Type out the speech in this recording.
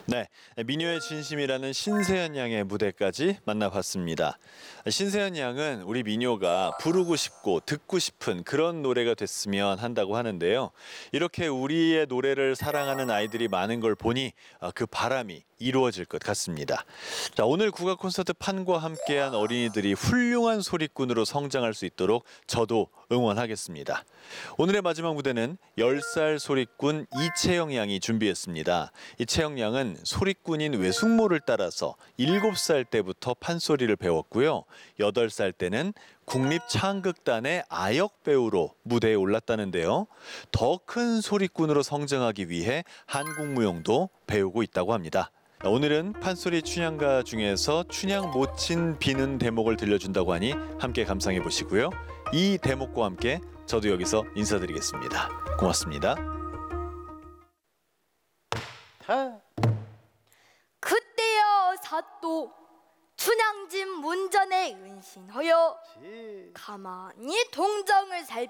네, 미녀의 진심이라는 신세연 양의 무대까지 만나봤습니다. 신세연 양은 우리 미녀가 부르고 싶고 듣고 싶은 그런 노래가 됐으면 한다고 하는데요. 이렇게 우리의 노래를 사랑하는 아이들이 많은 걸 보니 그 바람이 이루어질 것 같습니다. 자, 오늘 국악 콘서트 판과 함께한 어린이들이 훌륭한 소리꾼으로 성장할 수 있도록 저도 응원하겠습니다. 오늘의 마지막 무대는 10살 소리꾼 이채영 양이 준비했습니다. 이채영 양은 소리꾼인 외숙모를 따라서 7살 때부터 판소리를 배웠고요. 8살 때는 국립창극단의 아역 배우로 무대에 올랐다는데요. 더 큰 소리꾼으로 성장하기 위해 한국무용도 배우고 있다고 합니다. 오늘은 판소리 춘향가 중에서 춘향 모친 비는 대목을 들려준다고 하니 함께 감상해 보시고요. 이 대목과 함께 저도 여기서 인사드리겠습니다. 고맙습니다. 그때여 사또 춘향진 문전에 은신하여 가만히 동정을